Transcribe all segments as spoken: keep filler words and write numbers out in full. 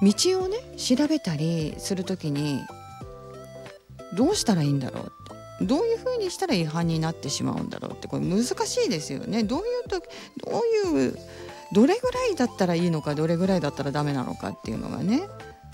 道をね調べたりするときにどうしたらいいんだろうって、どういうふうにしたら違反になってしまうんだろうって、これ難しいですよね。どういうとどういうどれぐらいだったらいいのか、どれぐらいだったらダメなのかっていうのがね。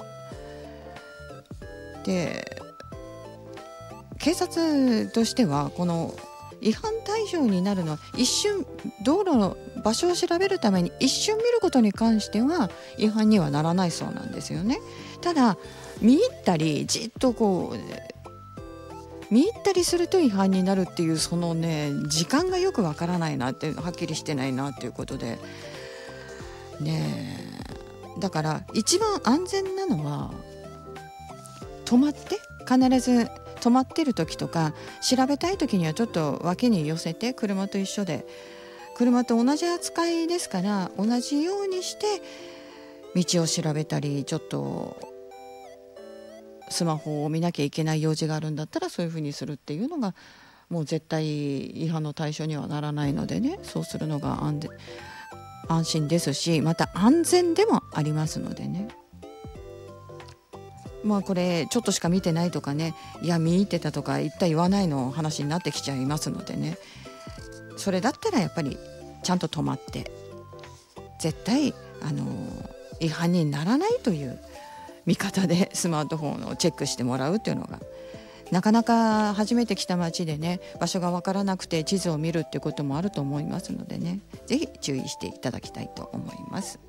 で警察としてはこの違反対象になるのは一瞬、道路の場所を調べるために一瞬見ることに関しては違反にはならないそうなんですよね。ただ見入ったりじっとこう見入ったりすると違反になるっていう、そのね時間がよくわからないなって、はっきりしてないなっていうことでね。えだから一番安全なのは止まって、必ず止まってる時とか調べたい時にはちょっと脇に寄せて、車と一緒で車と同じ扱いですから同じようにして道を調べたり、ちょっとスマホを見なきゃいけない用事があるんだったらそういうふうにするっていうのがもう絶対違反の対象にはならないのでね、そうするのが安全安心ですし、また安全でもありますのでね。まあこれちょっとしか見てないとかね、いや見入ってたとか言った言わないの話になってきちゃいますのでね、それだったらやっぱりちゃんと止まって絶対あの違反にならないという見方でスマートフォンをチェックしてもらうっていうのが、なかなか初めて来た街でね場所が分からなくて地図を見るっていうこともあると思いますのでね、ぜひ注意していただきたいと思います。